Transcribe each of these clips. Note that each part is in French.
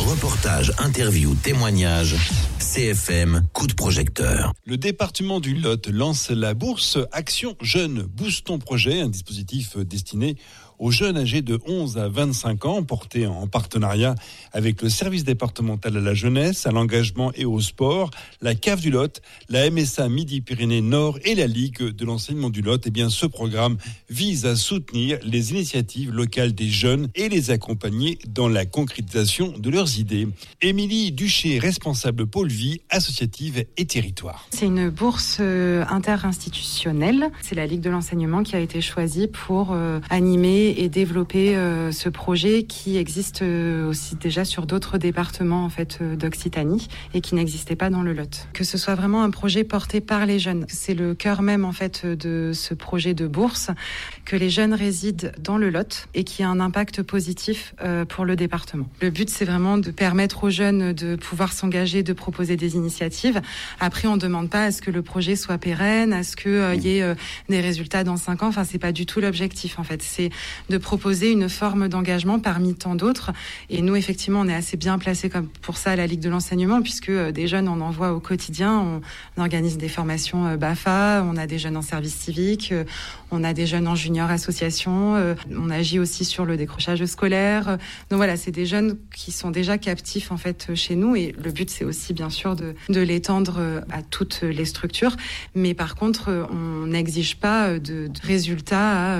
Reportages, interviews, témoignages. CFM, coup de projecteur. Le département du Lot lance la bourse Action Jeunes. Boost ton projet, un dispositif destiné aux jeunes âgés de 11 à 25 ans, porté en partenariat avec le service départemental à la jeunesse, à l'engagement et au sport, la CAF du Lot, la MSA Midi-Pyrénées Nord et la Ligue de l'enseignement du Lot. Ce programme vise à soutenir les initiatives locales des jeunes et les accompagner dans la concrétisation de leurs idées. Émilie Duché, responsable pôle vie, associative et territoire. C'est une bourse interinstitutionnelle. C'est la Ligue de l'enseignement qui a été choisie pour animer et développer ce projet qui existe aussi déjà sur d'autres départements d'Occitanie et qui n'existait pas dans le Lot. Que ce soit vraiment un projet porté par les jeunes. C'est le cœur même de ce projet de bourse, que les jeunes résident dans le Lot et qui a un impact positif pour le département. Le but, c'est vraiment de permettre aux jeunes de pouvoir s'engager, de proposer des initiatives. Après, on ne demande pas à ce que le projet soit pérenne, à ce qu'il y ait des résultats dans 5 ans. C'est pas du tout l'objectif, C'est de proposer une forme d'engagement parmi tant d'autres. Et nous, effectivement, on est assez bien placés comme pour ça à la Ligue de l'enseignement, puisque des jeunes, on en voit au quotidien. On organise des formations BAFA, on a des jeunes en service civique, on a des jeunes en junior association, on agit aussi sur le décrochage scolaire. Donc voilà, c'est des jeunes qui sont déjà captifs chez nous, et le but, c'est aussi bien sûr de l'étendre à toutes les structures. Mais par contre, on n'exige pas de résultats à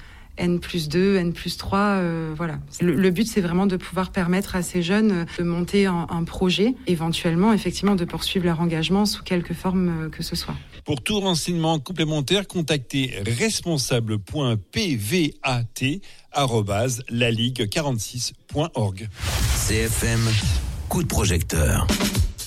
N+2, N+3, voilà. Le but, c'est vraiment de pouvoir permettre à ces jeunes de monter un projet, éventuellement, effectivement, de poursuivre leur engagement sous quelque forme que ce soit. Pour tout renseignement complémentaire, contactez responsable.pvat@laligue46.org. CFM, coup de projecteur.